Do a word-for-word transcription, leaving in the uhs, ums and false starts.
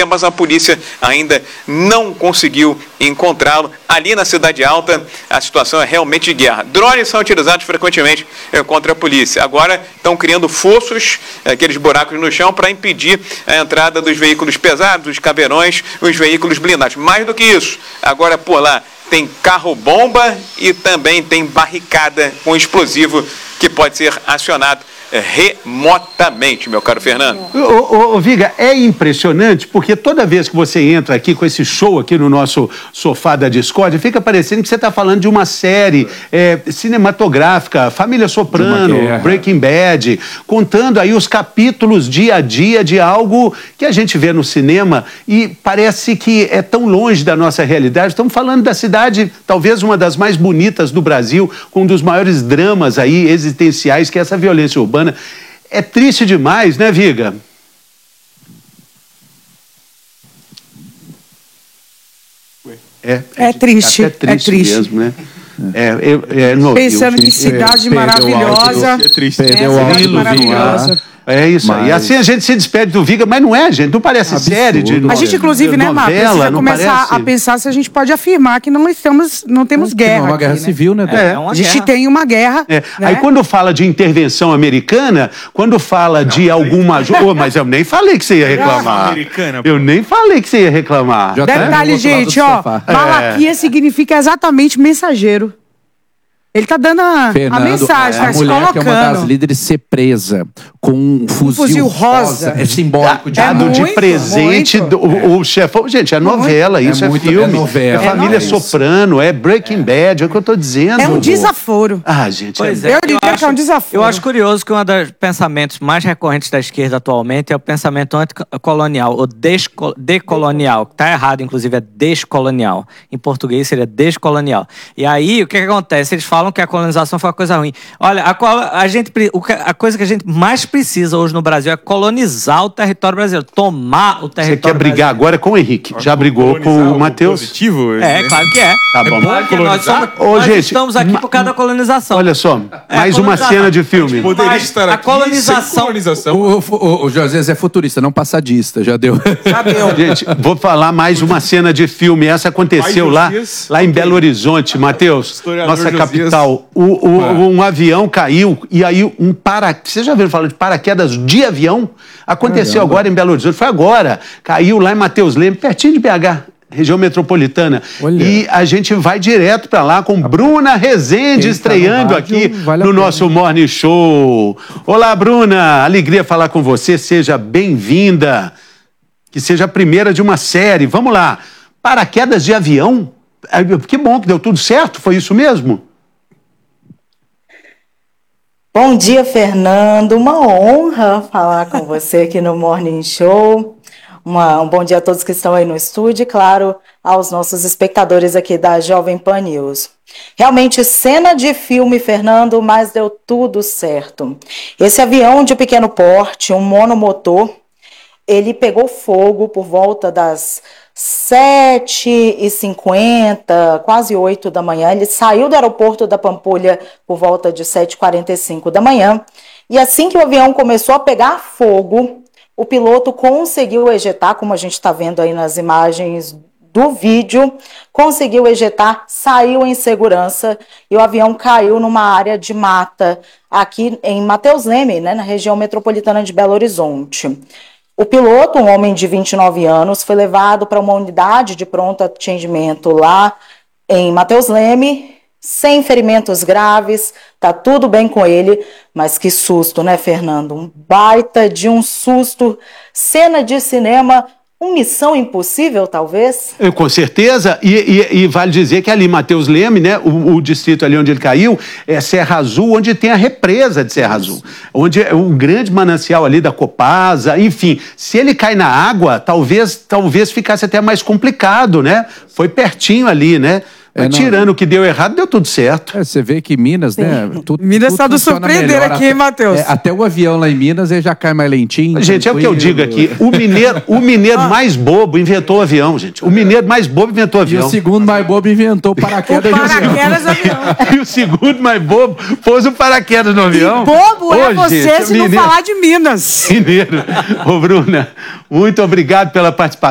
tempo, mas a polícia ainda não conseguiu encontrá-lo. Ali na Cidade Alta, a situação é realmente de guerra. Drones são utilizados frequentemente é, contra a polícia. Agora estão criando fossos, é, aqueles buracos no chão, para impedir a entrada dos veículos pesados, os caveirões, os veículos blindados. Mais do que isso, agora por lá tem carro-bomba e também tem barricada com explosivo que pode ser acionado remotamente, meu caro Fernando. Ô, ô, ô, Viga, é impressionante porque toda vez que você entra aqui com esse show aqui no nosso sofá da Discord, fica parecendo que você está falando de uma série é, cinematográfica, Família Soprano, Breaking Bad, contando aí os capítulos dia a dia de algo que a gente vê no cinema e parece que é tão longe da nossa realidade. Estamos falando da cidade, talvez uma das mais bonitas do Brasil, com um dos maiores dramas aí existenciais, que é essa violência urbana. É triste demais, né, Viga? É, é, é triste, é triste, é triste mesmo, né? É, é, é, no, Pensando eu, que cidade é, maravilhosa. É triste. Perdeu o cidade maravilhosa. É isso mas... aí. E assim a gente se despede do Viga, mas não é, gente. Não parece absurdo, série de A gente, inclusive, de né, Marcos, precisa começar parece... a pensar se a gente pode afirmar que não estamos, não temos é, guerra. É uma guerra aqui, civil, né? né? É, é uma a gente guerra. tem uma guerra. É. Né? Aí quando fala de intervenção americana, quando fala não, de alguma ajuda. Oh, mas eu nem falei que você ia reclamar. Eu nem falei que você ia reclamar. Já Detalhe, tá gente, ó. Malaquias é. significa exatamente mensageiro. Ele tá dando a, Fernando, a mensagem, a tá se mulher colocando. Que é uma das líderes ser presa com um fuzil, um fuzil rosa. rosa. É simbólico de dado de presente do, o, o chefão. Gente, é novela, muito. isso é, é muito, filme. É, novela, é Família é Soprano, é Breaking Bad, é o que eu tô dizendo. É um desaforo. Ah, gente. Pois é, é, eu diria acho, que é um desaforo. Eu acho curioso que um dos pensamentos mais recorrentes da esquerda atualmente é o pensamento anticolonial, ou desco, decolonial. Que tá errado, inclusive, é descolonial. Em português seria descolonial. E aí, o que, que acontece? Eles falam que a colonização foi uma coisa ruim. Olha, a, a, gente, a coisa que a gente mais precisa hoje no Brasil é colonizar o território brasileiro, tomar o território brasileiro. Você quer brigar brasileiro. agora com o Henrique, já brigou com o Matheus. Positivo? É, claro que é. Tá bom. É claro que nós, somos, Ô, nós gente, estamos aqui por causa da colonização. Olha só, é, mais uma cena de filme. Poderia estar aqui a colonização. colonização. O, o, o José é futurista, não passadista, já deu. Já deu. Gente, vou falar mais uma cena de filme. Essa aconteceu lá, lá em Belo Horizonte, Matheus, nossa capital. O, o, ah. Um avião caiu e aí um para... Vocês já viram falar de paraquedas de avião? Aconteceu Caramba. agora em Belo Horizonte, foi agora. Caiu lá em Matheus Leme, pertinho de B H, região metropolitana. Olha. E a gente vai direto para lá com Bruna Rezende estreando rádio, aqui vale no nosso Morning Show. Olá, Bruna, alegria falar com você, seja bem-vinda. Que seja a primeira de uma série. Vamos lá, paraquedas de avião? Que bom que deu tudo certo, foi isso mesmo? Bom dia, Fernando. Uma honra falar com você aqui no Morning Show. Uma, um bom dia a todos que estão aí no estúdio e, claro, aos nossos espectadores aqui da Jovem Pan News. Realmente, cena de filme, Fernando, mas deu tudo certo. Esse avião de pequeno porte, um monomotor, ele pegou fogo por volta das sete e cinquenta, quase oito da manhã. Ele saiu do aeroporto da Pampulha por volta de sete e quarenta e cinco da manhã. E assim que o avião começou a pegar fogo, o piloto conseguiu ejetar, como a gente está vendo aí nas imagens do vídeo, conseguiu ejetar, saiu em segurança e o avião caiu numa área de mata aqui em Matheus Leme, né, na região metropolitana de Belo Horizonte. O piloto, um homem de vinte e nove anos, foi levado para uma unidade de pronto atendimento lá em Matheus Leme, sem ferimentos graves, tá tudo bem com ele, mas que susto, né, Fernando? Um baita de um susto, cena de cinema, uma Missão Impossível, talvez? Eu, com certeza, e, e, e vale dizer que ali, Matheus Leme, né, o, o distrito ali onde ele caiu, é Serra Azul, onde tem a represa de Serra Azul, onde é um grande manancial ali da Copasa, enfim, se ele cai na água, talvez, talvez ficasse até mais complicado, né? Foi pertinho ali, né? É, tirando o que deu errado, deu tudo certo. É, você vê que Minas, Sim. né? Tudo, Minas está do surpreender aqui, hein, Matheus? É, até o avião lá em Minas ele já cai mais lentinho. Gente, é o que eu digo aqui. O mineiro, o mineiro ah. mais bobo inventou o avião, gente. O mineiro mais bobo inventou o avião. E o segundo mais bobo inventou o paraquedas o paraquedas avião. E o segundo mais bobo pôs o paraquedas no avião. E bobo é Ô, você gente, se mineiro. não falar de Minas. Mineiro. Ô, Bruna, muito obrigado pela participação.